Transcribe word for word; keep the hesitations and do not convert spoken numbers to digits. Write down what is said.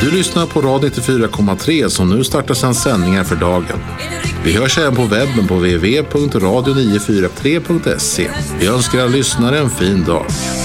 Du lyssnar på Radio nittiofyra komma tre som nu startar sina sändningar för dagen. Vi hörs även på webben på w w w punkt radio nio fyra tre punkt se. Vi önskar er lyssnare en fin dag.